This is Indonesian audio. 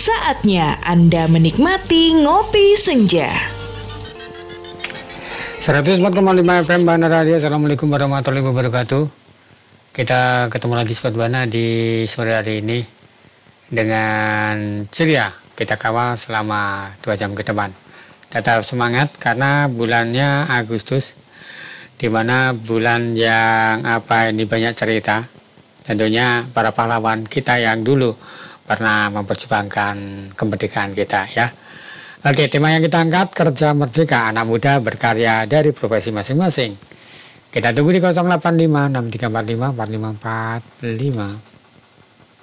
Saatnya Anda menikmati Ngopi Senja. 104,5 FM Bana Radio. Assalamualaikum warahmatullahi wabarakatuh. Kita ketemu lagi Sobat Bana di sore hari ini dengan ceria. Kita kawal selama 2 jam ke depan. Tetap semangat karena bulannya Agustus, di mana bulan yang ini banyak cerita. Tentunya para pahlawan kita yang dulu pernah memperjuangkan kemerdekaan kita ya. Oke, tema yang kita angkat, kerja merdeka, anak muda berkarya dari profesi masing-masing. Kita tunggu di 085 6345 4545.